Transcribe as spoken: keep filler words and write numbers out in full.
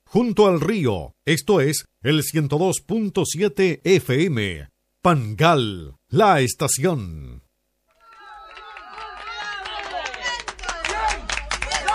junto al río. Esto es el ciento dos punto siete F M. Pangal, la estación.